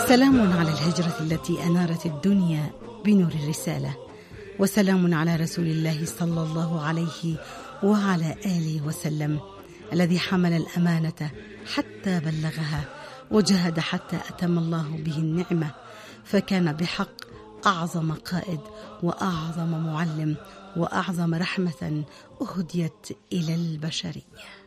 سلام على الهجرة التي أنارت الدنيا بنور الرسالة، وسلام على رسول الله صلى الله عليه وعلى آله وسلم، الذي حمل الأمانة حتى بلغها وجهد حتى أتم الله به النعمة، فكان بحق أعظم قائد وأعظم معلم وأعظم رحمة أهديت إلى البشرية.